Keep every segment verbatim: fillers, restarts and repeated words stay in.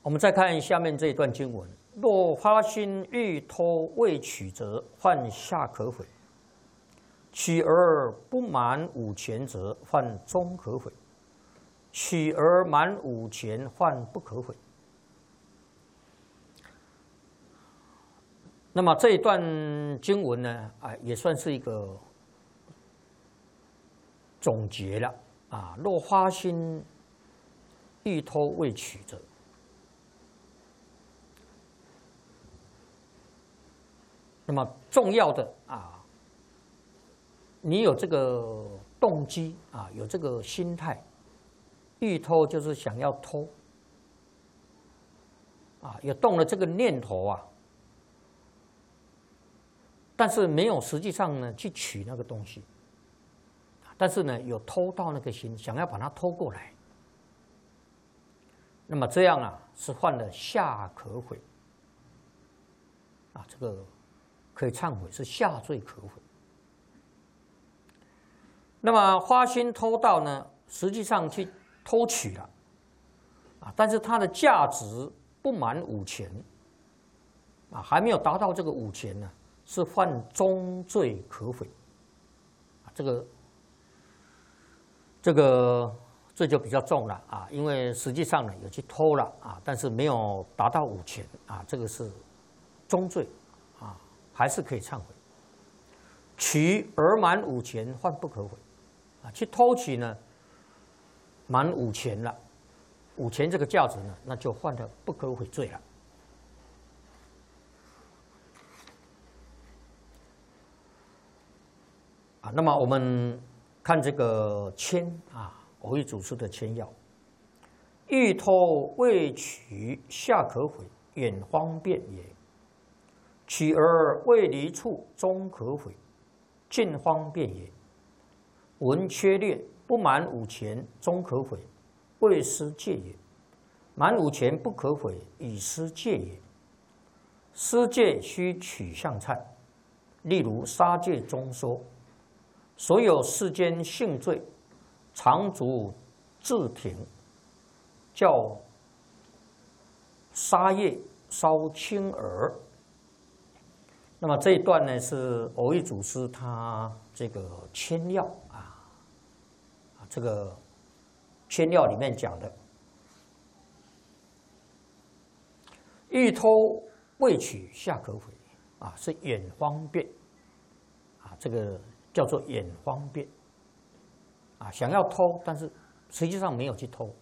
我们再看下面这一段经文：若发心欲偷未取则，犯下可悔；取而不满五钱则，犯中可悔；取而满五钱，犯不可悔。那么这一段经文呢，啊，也算是一个总结了啊。若发心欲偷未取则，那么重要的啊，你有这个动机啊，有这个心态，欲偷就是想要偷啊，有动了这个念头啊，但是没有实际上呢去取那个东西，但是呢有偷到那个心，想要把它偷过来，那么这样啊是犯了下可悔啊，这个可以忏悔，是下罪可悔。那么发心偷盗呢，实际上去偷取了啊，但是它的价值不满五钱啊，还没有达到这个五钱呢，是犯中罪可悔啊，这个这个罪就比较重了啊，因为实际上呢有去偷了啊，但是没有达到五钱啊，这个是中罪啊，还是可以忏悔。取而满五钱，犯不可悔啊，去偷取呢满五钱了，五钱这个价值呢，那就犯了不可悔罪了。啊，那么我们看这个签啊，蕅益祖师的签要：欲偷未取，下可悔，远方便也；取而未离处，中可悔，近方便也。闻缺略，不满五钱，中可悔，未失戒也；满五钱不可悔，已失戒也。失戒须取向忏，例如杀戒中说：所有世间性罪，常足自挺，叫杀业稍轻耳。那么这一段呢，是蕅益祖师他这个签要啊，这个签要里面讲的，欲偷未取，下可悔啊，是远方便啊，这个叫做远方便啊，想要偷，但是实际上没有去偷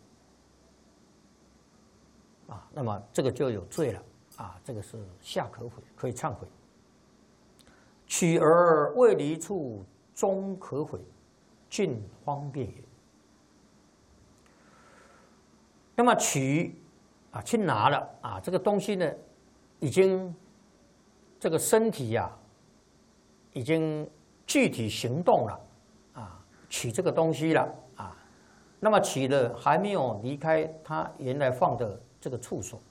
啊，那么这个就有罪了啊，这个是下可悔，可以忏悔。取而未离处，中可悔，近方便也。那么取啊，去拿了啊，这个东西呢，已经这个身体呀、啊，已经具体行动了啊，取这个东西了啊。那么取了还没有离开他原来放的这个处所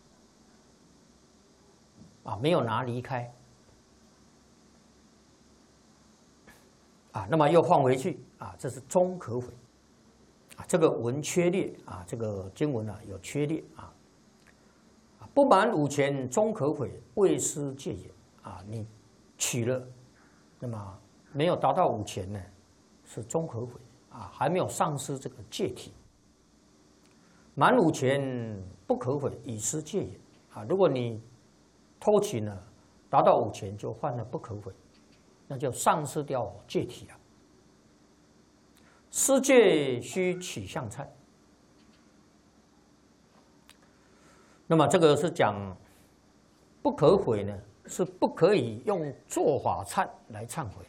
啊，没有拿离开。啊，那么又放回去啊，这是中可悔啊。这个文缺略啊，这个经文啊有缺略啊。不满五钱，中可悔，未失戒也啊。你取了，那么没有达到五钱呢，是中可悔啊，还没有丧失这个戒体。满五钱不可悔，已失戒也啊。如果你偷取呢，达到五钱就犯了不可悔。那就丧失掉戒体了。失戒须取向忏。那么这个是讲不可悔呢，是不可以用做法忏来忏悔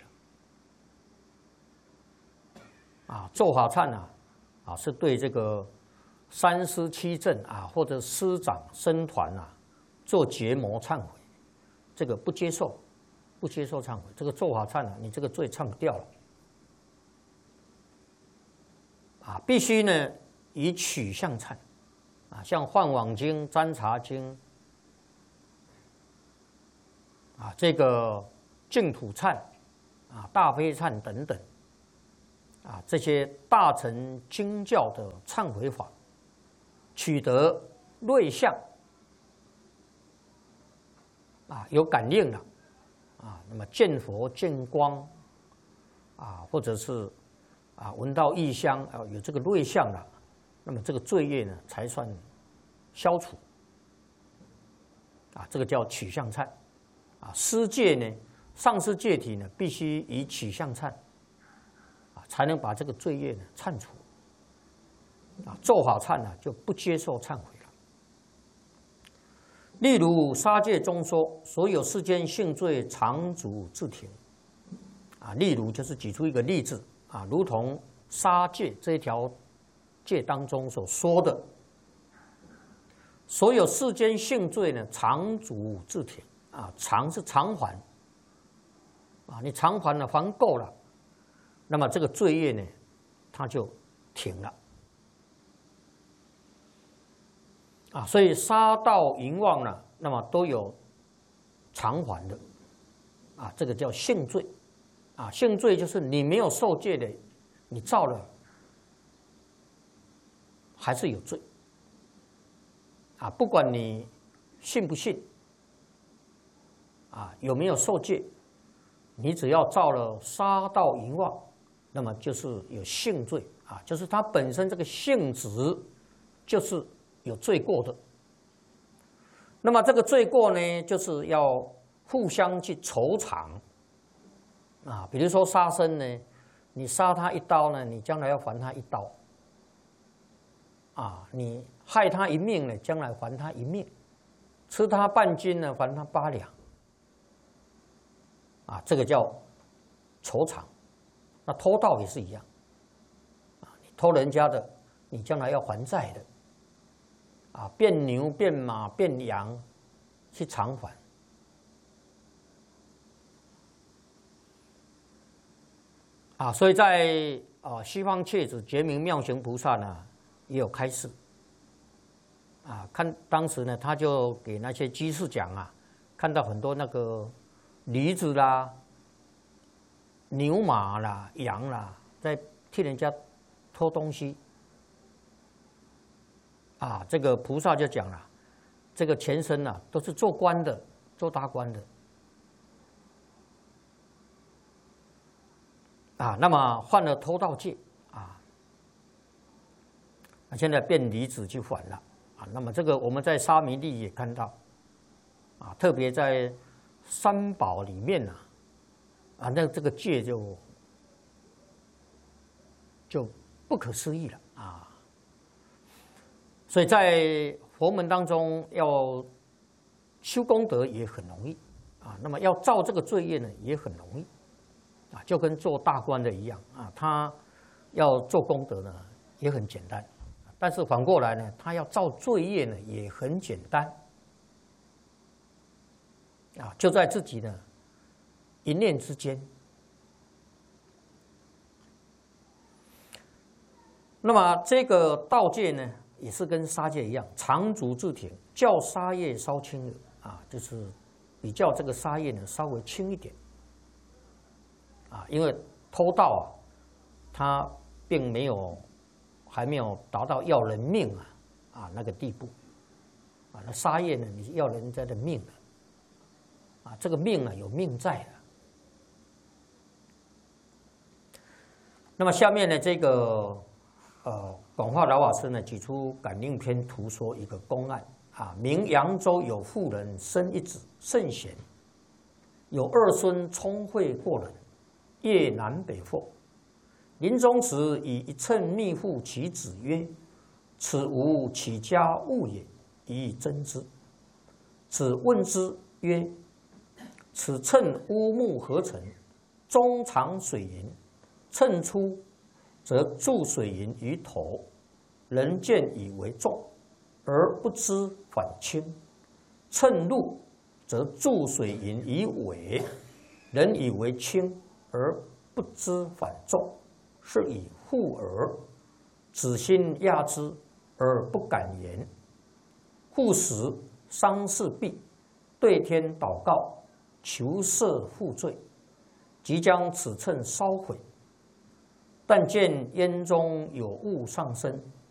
了。啊，做法忏啊，啊是对这个三司七正啊或者师长僧团啊做结魔忏悔，这个不接受。不接受忏悔，这个做法忏啊，你这个罪忏不掉了啊！必须呢以取向忏啊，像《梵网经》《占察经》啊，这个净土忏啊、大悲忏等等啊，这些大乘经教的忏悔法，取得内相啊，有感应了啊，那么见佛见光啊，或者是啊闻到异香啊，有这个内相了，那么这个罪业呢才算消除啊，这个叫取向忏啊。施戒呢，上师戒体呢，必须以取向忏啊，才能把这个罪业呢忏除啊。做好忏呢，就不接受忏悔了。例如杀戒中说，所有世间性罪常主自停啊。例如就是举出一个例子啊，如同杀戒这一条戒当中所说的，所有世间性罪呢，常主自停啊。常是偿还啊，你偿还了，还够了，那么这个罪业呢，它就停了啊。所以杀盗淫妄呢，那么都有偿还的啊，这个叫性罪啊。性罪就是你没有受戒的，你造了还是有罪啊，不管你信不信啊，有没有受戒，你只要造了杀盗淫妄，那么就是有性罪啊，就是它本身这个性质就是有罪过的。那么这个罪过呢，就是要互相去酬偿啊。比如说杀生呢，你杀他一刀呢，你将来要还他一刀啊；你害他一命呢，将来还他一命；吃他半斤呢，还他八两啊。这个叫酬偿。那偷盗也是一样啊，你偷人家的，你将来要还债的啊，变牛变马变羊去偿还啊。所以在啊西方切子觉明妙行菩萨呢也有开示啊，看当时呢他就给那些居士讲啊，看到很多那个驴子啦、牛马啦、羊啦，在替人家偷东西啊，这个菩萨就讲了，这个前身啊都是做官的，做大官的啊，那么犯了偷盗戒啊，现在变离子去还了啊。那么这个我们在沙弥利也看到啊，特别在三宝里面呢啊，那这个戒就就不可思议了啊。所以在佛门当中，要修功德也很容易啊。那么要造这个罪业呢，也很容易啊，就跟做大官的一样啊。他要做功德呢，也很简单。但是反过来呢，他要造罪业呢，也很简单啊，就在自己的一念之间。那么这个盗戒呢，也是跟杀戒一样，常主自停，较杀业稍轻了啊，就是比较这个杀业呢稍微轻一点啊，因为偷盗啊，它并没有还没有达到要人命啊啊那个地步啊，那杀业呢，你要人家的命了啊，这个命啊有命在的。那么下面呢，这个。呃，广化老法师呢举出《感应篇》图说一个公案啊，明扬州有妇人生一子甚贤，有二孙聪慧过人，夜南北赴。临终时以一乘密付其子曰：“此吾起家物也，以以珍之。”子问之曰：“此乘乌木何成？中藏水银，乘出。”则注水银于头，人见以为重，而不知反轻；乘入，则注水银于尾，人以为轻，而不知反重，是以护耳。子心压之，而不敢言。护时丧事毕，对天祷告，求赦负罪，即将此乘烧毁。但见烟中有雾上升，